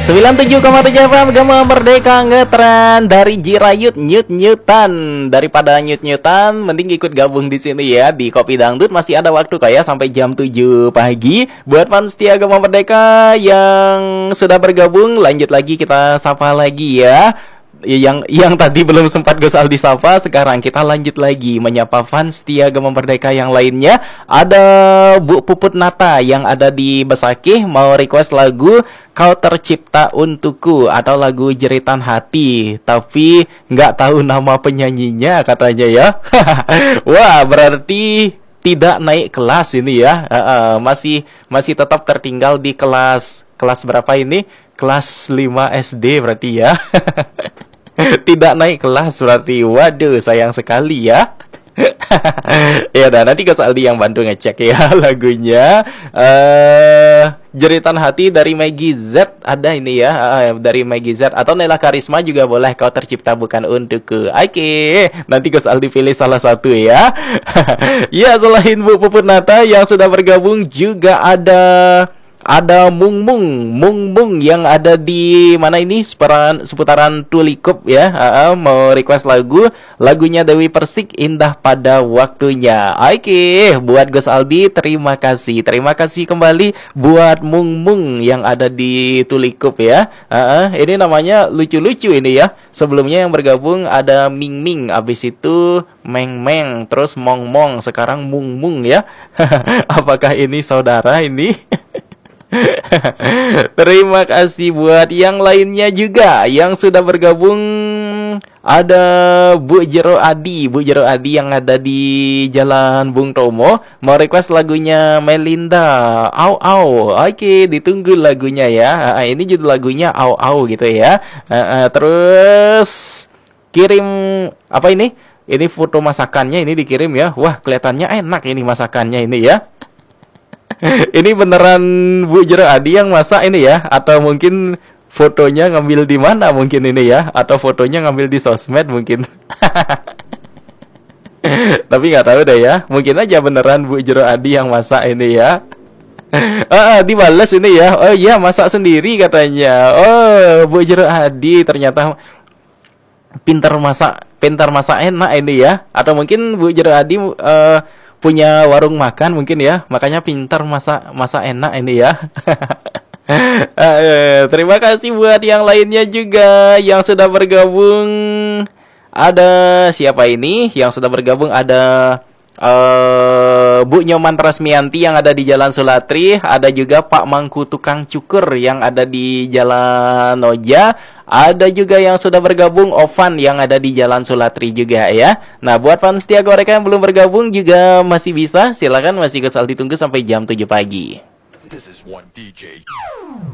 97,7 FM Gema Merdeka Ngetren dari Jirayut nyut-nyutan. Daripada nyut-nyutan mending ikut gabung di sini ya di Kopi Dangdut. Masih ada waktu kayak sampai jam 7 pagi. Buat fans setia Gema Merdeka yang sudah bergabung, lanjut lagi kita sapa lagi ya. Yang tadi belum sempat Gus Aldi sapa, sekarang kita lanjut lagi menyapa fans setia Gema Merdeka yang lainnya. Ada Bu Puput Nata yang ada di Besakih mau request lagu Kau Tercipta Untukku atau lagu Jeritan Hati, tapi nggak tahu nama penyanyinya katanya ya. Wah, berarti tidak naik kelas ini ya. Masih tetap tertinggal di kelas berapa ini? Kelas 5 SD berarti ya. Tidak naik kelas berarti. Waduh, sayang sekali ya. Ya udah, nanti Gus Aldi yang bantu ngecek ya lagunya. Jeritan Hati dari Maggie Z ada ini ya, dari Maggie Z atau Nela Karisma juga boleh. Kau Tercipta Bukan Untukku. Oke, nanti Gus Aldi pilih salah satu ya. Ya, selain Bu Puput Nata yang sudah bergabung juga ada Mung Mung yang ada di mana ini, seputaran Tulikup ya. Mau request lagunya Dewi Persik, Indah Pada Waktunya. Oke, buat Gus Aldi terima kasih kembali buat Mung yang ada di Tulikup ya. Ini namanya lucu-lucu ini ya. Sebelumnya yang bergabung ada Ming, abis itu Meng, terus Mong, sekarang Mung ya. Apakah ini saudara ini? Terima kasih buat yang lainnya juga yang sudah bergabung. Ada Bu Jero Adi yang ada di Jalan Bung Tomo mau request lagunya Melinda, Au. Oke, ditunggu lagunya ya. Ini judul lagunya Au gitu ya. Terus kirim apa ini? Ini foto masakannya ini dikirim ya. Wah, kelihatannya enak ini masakannya ini ya. Ini beneran Bu Jero Adi yang masak ini ya, atau mungkin fotonya ngambil di mana mungkin ini ya, atau fotonya ngambil di sosmed mungkin. Tapi nggak tahu deh ya, mungkin aja beneran Bu Jero Adi yang masak ini ya. Dibales ini ya. Oh iya, masak sendiri katanya. Oh, Bu Jero Adi ternyata pintar masak enak ini ya. Atau mungkin Bu Jero Adi punya warung makan mungkin ya, makanya pintar masak enak ini ya. Terima kasih buat yang lainnya juga yang sudah bergabung. Ada siapa ini yang sudah bergabung? Ada Bu Nyoman Rasmianti yang ada di Jalan Sulatri. Ada juga Pak Mangku Tukang Cukur yang ada di Jalan Noja. Ada juga yang sudah bergabung, Ovan yang ada di Jalan Sulatri juga ya. Nah, buat fans setia mereka yang belum bergabung juga masih bisa. Silakan, masih Gus Aldi tunggu sampai jam 7 pagi. This is one DJ.